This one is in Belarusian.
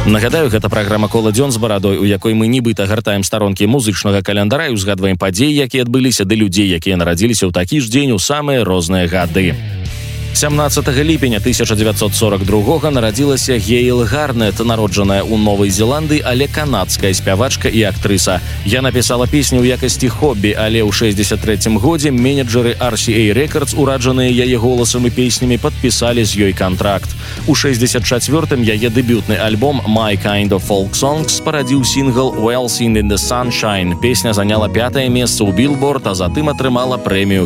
Нагадаю, гэта праграма «Кола дзён з барадой», у якой мы нібыта гартаем старонкі музычнага календара і узгадваем падзеі, якія адбыліся, ды людзей, якія нарадзіліся ў такі ж дзень у самыя розныя гады. 17 ліпеня 1942 нарадзілася Гейл Гарнет, народжаная ў Новай Зеландыі, але канадская спявачка і актрыса. Яна пісала песні ў якасці хобі, але ў 63 годзе менеджеры RCA Records, ураджаныя яе голасам і песнямі, падпісалі з ёй кантракт. У 64-м яе дэбютны альбом «My Kind of Folk Songs» спарадзіў сінгл «Well Seen in the Sunshine». Песня заняла 5-е месца ў Billboard, а затым атрымала прэмію